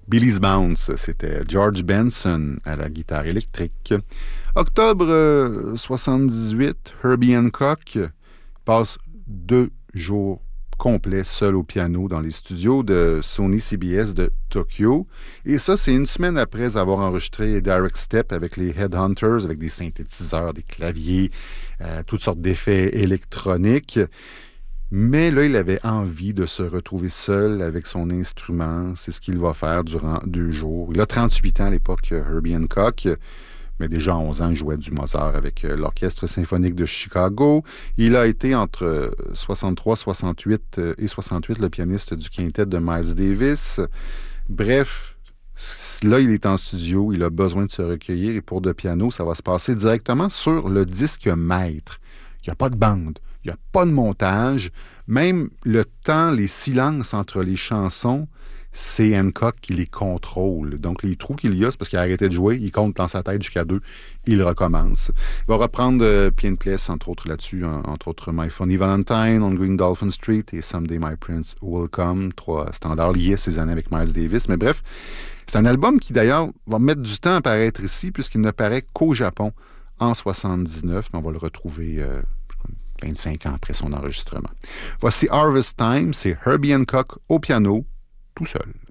Billy's Bounce, c'était George Benson à la guitare électrique. Octobre 78, Herbie Hancock passe 2 jours complets seul au piano dans les studios de Sony CBS de Tokyo. Et ça, c'est une semaine après avoir enregistré Direct Step avec les Headhunters, avec des synthétiseurs, des claviers, toutes sortes d'effets électroniques. Mais là, il avait envie de se retrouver seul avec son instrument. C'est ce qu'il va faire durant 2 jours. Il a 38 ans à l'époque, Herbie Hancock. Mais déjà à 11 ans, il jouait du Mozart avec l'Orchestre symphonique de Chicago. Il a été entre 63, 68 et 68 le pianiste du quintet de Miles Davis. Bref, là, il est en studio. Il a besoin de se recueillir. Et pour de piano, ça va se passer directement sur le disque maître. Il n'y a pas de bande. Il n'y a pas de montage. Même le temps, les silences entre les chansons, c'est Hancock qui les contrôle. Donc, les trous qu'il y a, c'est parce qu'il a arrêté de jouer. Il compte dans sa tête jusqu'à 2. Il recommence. Il va reprendre plein de pièces, entre autres là-dessus, entre autres My Funny Valentine, On Green Dolphin Street et Someday My Prince Will Come. 3 standards liés à ces années avec Miles Davis. Mais bref, c'est un album qui, d'ailleurs, va mettre du temps à paraître ici, puisqu'il ne paraît qu'au Japon en 79. Mais on va le retrouver 25 ans après son enregistrement. Voici Harvest Time, c'est Herbie Hancock au piano, tout seul.